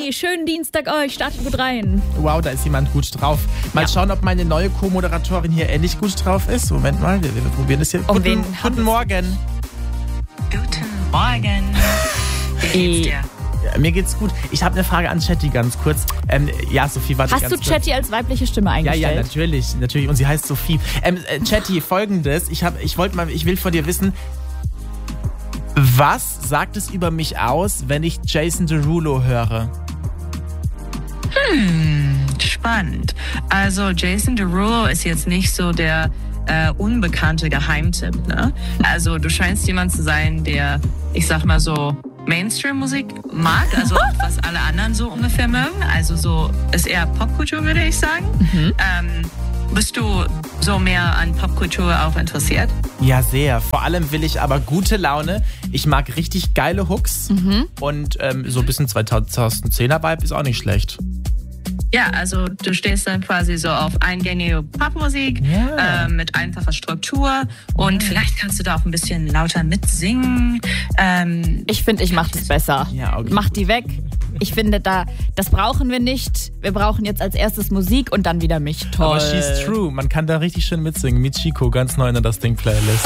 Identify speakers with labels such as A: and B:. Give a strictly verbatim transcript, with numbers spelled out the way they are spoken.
A: Hey, schönen Dienstag euch, startet gut rein.
B: Wow, da ist jemand gut drauf. Mal ja. schauen, ob meine neue Co-Moderatorin hier ähnlich gut drauf ist. Moment mal, wir, wir probieren das hier.
A: Um
B: guten guten Morgen.
C: Guten Morgen. Wie geht's dir?
B: Ja, mir geht's gut. Ich habe eine Frage an Chatty ganz kurz. Ähm, ja, Sophie, warte
A: Hast
B: ganz
A: du Chatty als weibliche Stimme eingestellt?
B: Ja, ja, natürlich, natürlich. Und sie heißt Sophie. Ähm, äh, Chatty, folgendes. Ich habe, ich wollte mal, ich will von dir wissen, was sagt es über mich aus, wenn ich Jason Derulo höre?
C: Hm, spannend. Also Jason Derulo ist jetzt nicht so der äh, unbekannte Geheimtipp, ne? Also du scheinst jemand zu sein, der, ich sag mal so, Mainstream-Musik mag, also was alle anderen so ungefähr mögen. Also so ist eher Popkultur, würde ich sagen. Mhm. Ähm, bist du so mehr an Popkultur auch interessiert?
B: Ja, sehr. Vor allem will ich aber gute Laune. Ich mag richtig geile Hooks. Mhm. Und ähm, so ein bisschen zweitausendzehner-Vibe ist auch nicht schlecht.
C: Ja, also du stehst dann quasi so auf eingängige Popmusik
B: ja.
C: äh, mit einfacher Struktur und ja. vielleicht kannst du da auch ein bisschen lauter mitsingen. Ähm,
A: ich finde, ich mache das besser.
B: Ja, okay.
A: Mach die weg. Ich finde, da, das brauchen wir nicht. Wir brauchen jetzt als erstes Musik und dann wieder mich. Toll.
B: Aber she's true. Man kann da richtig schön mitsingen. Mit Chico, ganz neu in das Ding-Playlist.